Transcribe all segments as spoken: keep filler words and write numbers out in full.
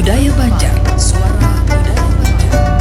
Budaya Banjar, suara budaya Banjar.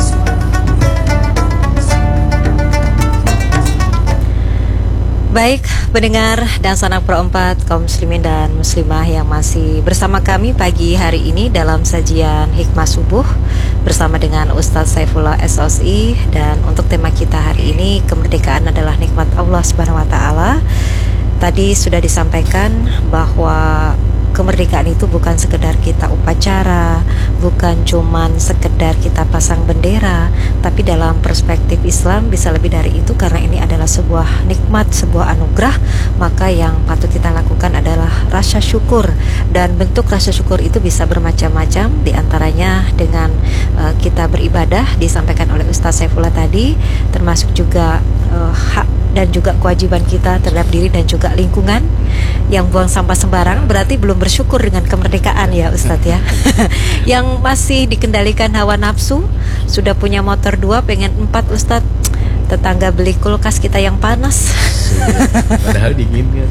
Baik, pendengar dan sanak Pro empat, kaum muslimin dan muslimah yang masih bersama kami pagi hari ini dalam sajian Hikmah Subuh bersama dengan Ustadz Saifullah S O S I. Dan untuk tema kita hari ini, kemerdekaan adalah nikmat Allah Subhanahu wa Ta'ala. Tadi sudah disampaikan bahwa kemerdekaan itu bukan sekedar kita upacara, bukan cuman sekedar kita pasang bendera, tapi dalam perspektif Islam bisa lebih dari itu, karena ini adalah sebuah nikmat, sebuah anugerah. Maka yang patut kita lakukan adalah rasa syukur, dan bentuk rasa syukur itu bisa bermacam-macam, diantaranya dengan uh, kita beribadah, disampaikan oleh Ustadz Saifullah tadi, termasuk juga uh, hak dan juga kewajiban kita terhadap diri dan juga lingkungan. Yang buang sampah sembarang berarti belum bersyukur dengan kemerdekaan ya Ustadz ya. Yang masih dikendalikan hawa nafsu, sudah punya motor dua pengen empat Ustadz, tetangga beli kulkas kita yang panas padahal dingin kan.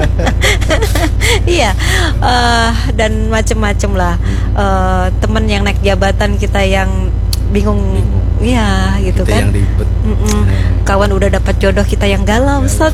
Iya, uh, dan macem-macem lah. uh, Temen yang naik jabatan kita yang bingung, iya gitu kita kan, yang ribet. Mm-mm. Kawan udah dapat jodoh kita yang galau Ustaz.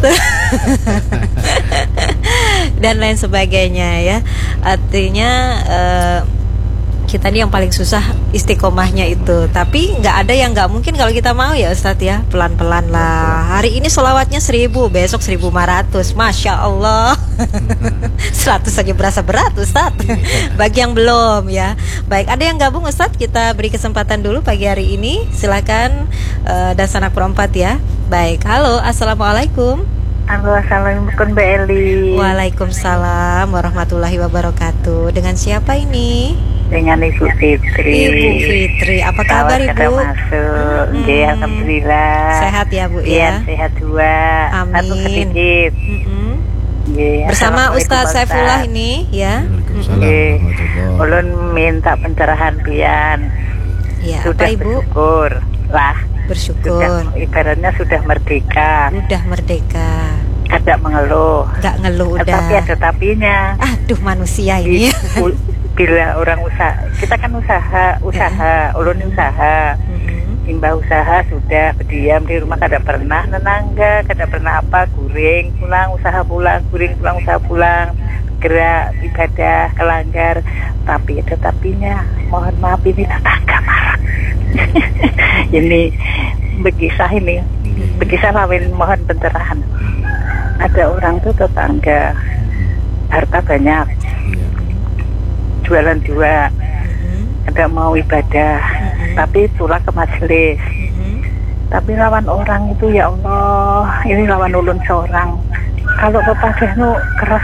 Dan lain sebagainya ya. Artinya uh, kita ini yang paling susah istiqomahnya itu. Tapi nggak ada yang nggak mungkin kalau kita mau ya Ustadz ya. Pelan-pelan lah. Hari ini sholawatnya seribu, besok seribu lima ratus. Masya Allah. Seratus saja berasa berat Ustadz. Bagi yang belum ya. Baik, ada yang gabung Ustadz, kita beri kesempatan dulu pagi hari ini. Silakan uh, dan sanak perempat ya. Baik, halo, assalamualaikum. Halo, assalamualaikum Mbak Eli. Waalaikumsalam warahmatullahi wabarakatuh. Dengan siapa ini? Dengan Ibu Fitri. Ibu Fitri, apa kabar Ibu? Masuk, hmm. Nggih, alhamdulillah. Sehat ya Bu ya? Iya, sehat dua. Amin. Satu sedikit. Mm-mm. Nggih, bersama Ustadz Saifullah ini ya. Nggih. Ulun minta pencerahan pian. Ya, sudah apa Ibu? Bersyukur lah. Bersyukur. Sudah, ibaratnya sudah merdeka. Udah merdeka. Tidak mengeluh. Gak ngeluh udah. Tapi ada tapinya. Aduh, manusia ini. Bila orang usaha, kita kan usaha, usaha, ulun usaha, mm-hmm. imbah usaha sudah berdiam di rumah, kada pernah nenangga, kada pernah apa, guring pulang, usaha pulang, guring pulang, usaha pulang, gerak ibadah, kelanggar, tapi ada tapinya. Mohon maaf ini tetangga marah. Ini berkisah ini, berkisah lawin, mohon pencerahan. Ada orang tuh tetangga, harta banyak, jualan dua, mm-hmm. ada mau ibadah, mm-hmm. tapi pulang ke majelis, mm-hmm. tapi lawan orang itu ya Allah, ini lawan ulun seorang. Kalau pepatah nu keras